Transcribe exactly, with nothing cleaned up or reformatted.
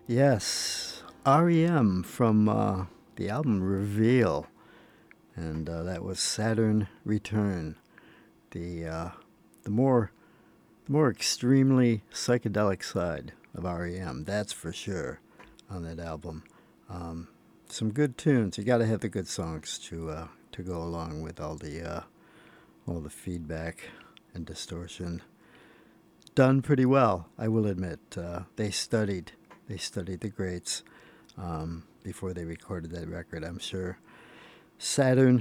Yes, R E M from uh, the album Reveal, and uh, that was Saturn Return. The uh, the more the more extremely psychedelic side of R E M, that's for sure, on that album. Um, some good tunes. You got to have the good songs to uh, to go along with all the uh, all the feedback and distortion. Done pretty well, I will admit. Uh, they studied they studied the greats um, before they recorded that record, I'm sure. Saturn